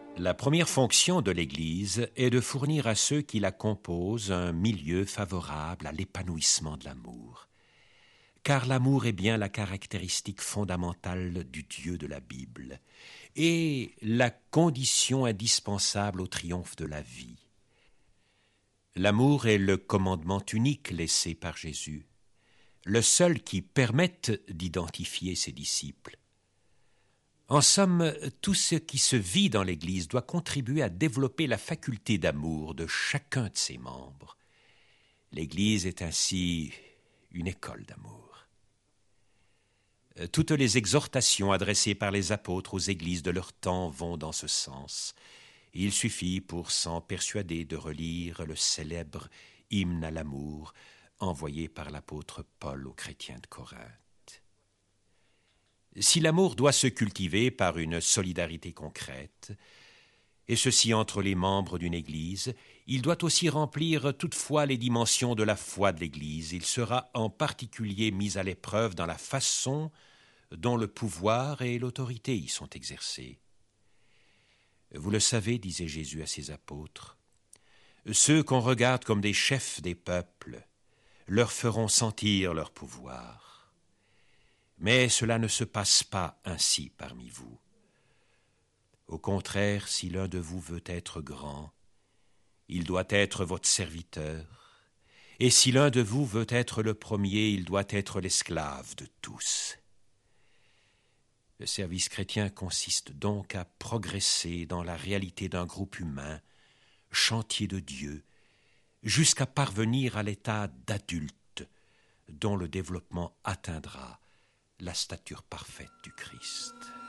La première fonction de l'Église est de fournir à ceux qui la composent un milieu favorable à l'épanouissement de l'amour. Car l'amour est bien la caractéristique fondamentale du Dieu de la Bible et la condition indispensable au triomphe de la vie. L'amour est le commandement unique laissé par Jésus, le seul qui permette d'identifier ses disciples. En somme, tout ce qui se vit dans l'Église doit contribuer à développer la faculté d'amour de chacun de ses membres. L'Église est ainsi une école d'amour. Toutes les exhortations adressées par les apôtres aux églises de leur temps vont dans ce sens. Il suffit pour s'en persuader de relire le célèbre hymne à l'amour envoyé par l'apôtre Paul aux chrétiens de Corinthe. Si l'amour doit se cultiver par une solidarité concrète, et ceci entre les membres d'une Église, il doit aussi remplir toutefois les dimensions de la foi de l'Église. Il sera en particulier mis à l'épreuve dans la façon dont le pouvoir et l'autorité y sont exercés. Vous le savez, disait Jésus à ses apôtres, ceux qu'on regarde comme des chefs des peuples leur feront sentir leur pouvoir. Mais cela ne se passe pas ainsi parmi vous. Au contraire, si l'un de vous veut être grand, il doit être votre serviteur, et si l'un de vous veut être le premier, il doit être l'esclave de tous. Le service chrétien consiste donc à progresser dans la réalité d'un groupe humain, chantier de Dieu, jusqu'à parvenir à l'état d'adulte dont le développement atteindra la stature parfaite du Christ.